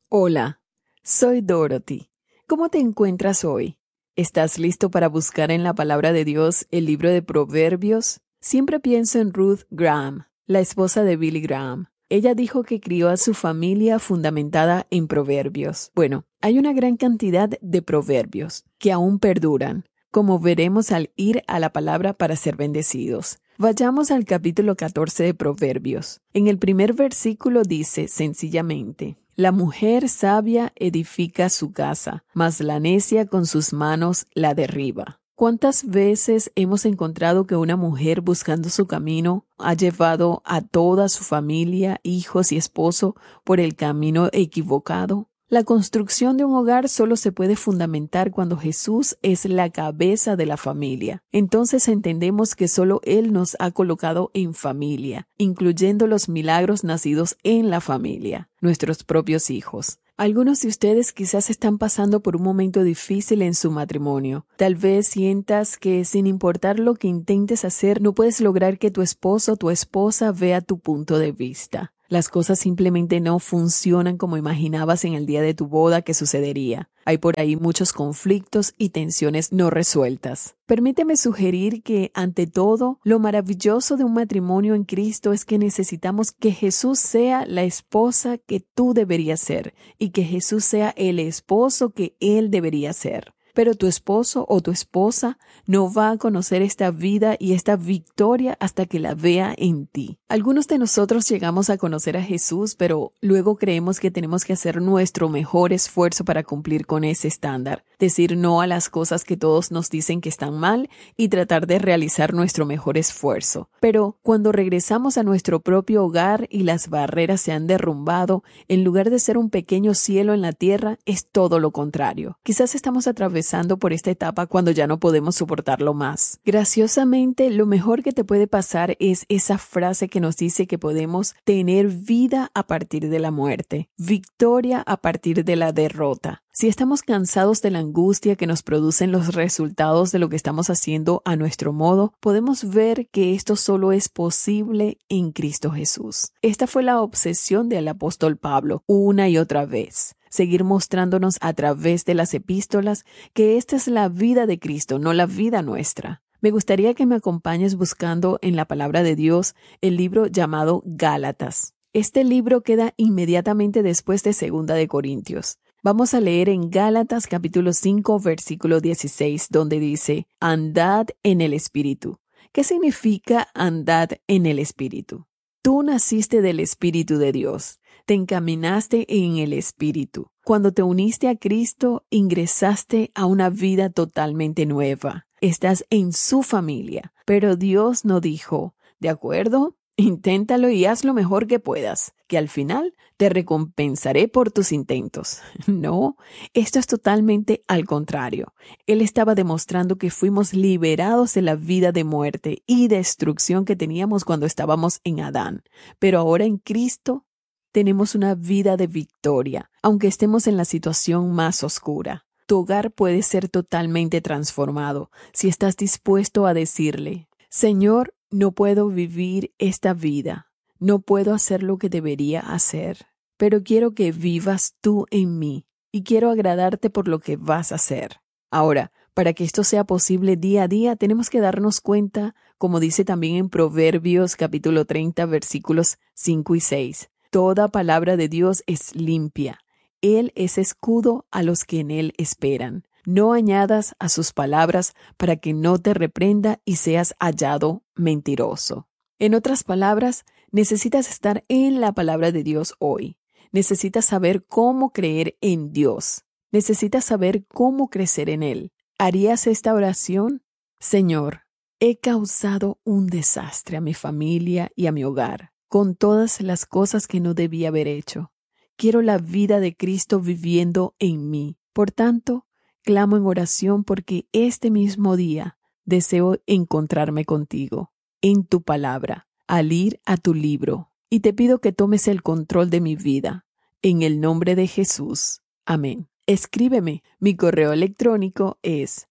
Hola, soy Dorothy. ¿Cómo te encuentras hoy? ¿Estás listo para buscar en la palabra de Dios el libro de Proverbios? Siempre pienso en Ruth Graham, la esposa de Billy Graham. Ella dijo que crió a su familia fundamentada en proverbios. Bueno, hay una gran cantidad de proverbios que aún perduran, como veremos al ir a la palabra para ser bendecidos. Vayamos al capítulo 14 de Proverbios. En el primer versículo dice sencillamente: la mujer sabia edifica su casa, mas la necia con sus manos la derriba. ¿Cuántas veces hemos encontrado que una mujer buscando su camino ha llevado a toda su familia, hijos y esposo por el camino equivocado? La construcción de un hogar solo se puede fundamentar cuando Jesús es la cabeza de la familia. Entonces entendemos que solo Él nos ha colocado en familia, incluyendo los milagros nacidos en la familia, nuestros propios hijos. Algunos de ustedes quizás están pasando por un momento difícil en su matrimonio. Tal vez sientas que sin importar lo que intentes hacer, no puedes lograr que tu esposo o tu esposa vea tu punto de vista. Las cosas simplemente no funcionan como imaginabas en el día de tu boda que sucedería. Hay por ahí muchos conflictos y tensiones no resueltas. Permíteme sugerir que, ante todo, lo maravilloso de un matrimonio en Cristo es que necesitamos que Jesús sea la esposa que tú deberías ser y que Jesús sea el esposo que Él debería ser. Pero tu esposo o tu esposa no va a conocer esta vida y esta victoria hasta que la vea en ti. Algunos de nosotros llegamos a conocer a Jesús, pero luego creemos que tenemos que hacer nuestro mejor esfuerzo para cumplir con ese estándar. Decir no a las cosas que todos nos dicen que están mal y tratar de realizar nuestro mejor esfuerzo. Pero cuando regresamos a nuestro propio hogar y las barreras se han derrumbado, en lugar de ser un pequeño cielo en la tierra, es todo lo contrario. Quizás estamos atravesando por esta etapa cuando ya no podemos soportarlo más. Graciosamente, lo mejor que te puede pasar es esa frase que nos dice que podemos tener vida a partir de la muerte, victoria a partir de la derrota. Si estamos cansados de la angustia que nos producen los resultados de lo que estamos haciendo a nuestro modo, podemos ver que esto solo es posible en Cristo Jesús. Esta fue la obsesión del apóstol Pablo una y otra vez. Seguir mostrándonos a través de las epístolas que esta es la vida de Cristo, no la vida nuestra. Me gustaría que me acompañes buscando en la palabra de Dios el libro llamado Gálatas. Este libro queda inmediatamente después de 2 de Corintios. Vamos a leer en Gálatas capítulo 5, versículo 16, donde dice: andad en el Espíritu. ¿Qué significa andad en el Espíritu? Tú naciste del Espíritu de Dios. Te encaminaste en el Espíritu. Cuando te uniste a Cristo, ingresaste a una vida totalmente nueva. Estás en su familia. Pero Dios no dijo: ¿de acuerdo? Inténtalo y haz lo mejor que puedas, que al final te recompensaré por tus intentos. No, esto es totalmente al contrario. Él estaba demostrando que fuimos liberados de la vida de muerte y destrucción que teníamos cuando estábamos en Adán. Pero ahora en Cristo tenemos una vida de victoria, aunque estemos en la situación más oscura. Tu hogar puede ser totalmente transformado si estás dispuesto a decirle: Señor, no puedo vivir esta vida, no puedo hacer lo que debería hacer, pero quiero que vivas tú en mí y quiero agradarte por lo que vas a hacer. Ahora, para que esto sea posible día a día, tenemos que darnos cuenta, como dice también en Proverbios capítulo 30, versículos 5 y 6. Toda palabra de Dios es limpia. Él es escudo a los que en Él esperan. No añadas a sus palabras para que no te reprenda y seas hallado mentiroso. En otras palabras, necesitas estar en la palabra de Dios hoy. Necesitas saber cómo creer en Dios. Necesitas saber cómo crecer en Él. ¿Harías esta oración? Señor, he causado un desastre a mi familia y a mi hogar, con todas las cosas que no debía haber hecho. Quiero la vida de Cristo viviendo en mí. Por tanto, clamo en oración porque este mismo día deseo encontrarme contigo, en tu palabra, al ir a tu libro, y te pido que tomes el control de mi vida. En el nombre de Jesús. Amén. Escríbeme. Mi correo electrónico es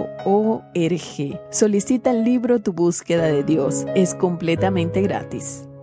dorothy@transmundial.org. Solicita el libro Tu búsqueda de Dios. Es completamente gratis.